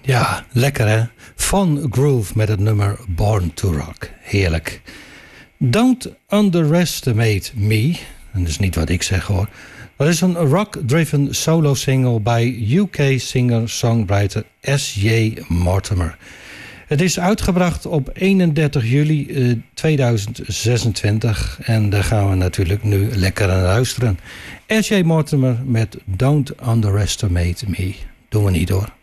Ja, lekker hè? Von Groove met het nummer Born to Rock. Heerlijk. Don't Underestimate Me. En dat is niet wat ik zeg hoor. Dat is een rock-driven solo-single bij UK singer-songwriter S.J. Mortimer. Het is uitgebracht op 31 juli 2026. En daar gaan we natuurlijk nu lekker aan luisteren. S.J. Mortimer met Don't Underestimate Me. Doen we niet hoor.